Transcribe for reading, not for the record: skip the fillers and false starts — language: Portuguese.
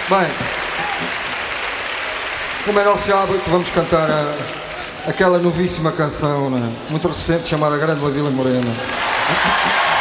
Bem, como é nosso hábito, vamos cantar aquela novíssima canção, né? Muito recente, chamada Grande La Vila Morena.